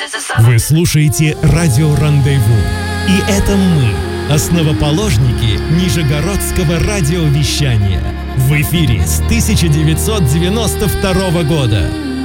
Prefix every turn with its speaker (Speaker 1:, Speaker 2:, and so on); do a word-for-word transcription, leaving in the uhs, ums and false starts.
Speaker 1: Вы слушаете радио «Рандеву». И это мы, основоположники Нижегородского радиовещания. В эфире с тысяча девятьсот девяносто второго года.